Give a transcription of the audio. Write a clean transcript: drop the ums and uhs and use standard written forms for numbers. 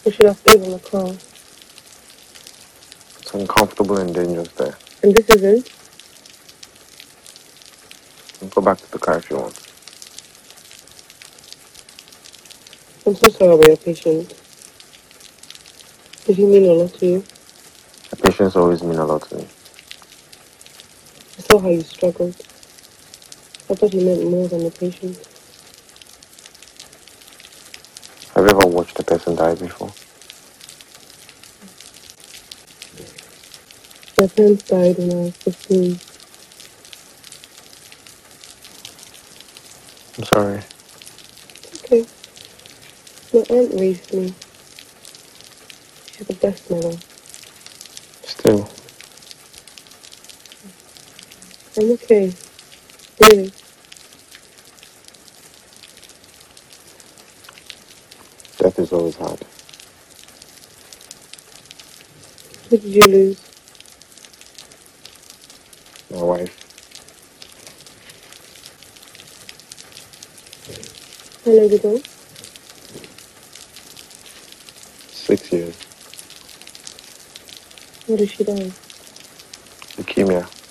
We should have stayed in the car. It's uncomfortable and dangerous there. And this isn't? Go back to the car if you want. I'm so sorry about your patience. Did he mean a lot to you? The patients always mean a lot to me. I saw how you struggled. I thought he meant more than the patience. Have you ever watched a person die before? My parents died when I was 15. I'm sorry. It's okay. My aunt raised me. She's the best mother. Still, I'm okay. Really. death is always hard. Who did you lose? My wife, How long ago? 6 years. How did she die? Leukemia.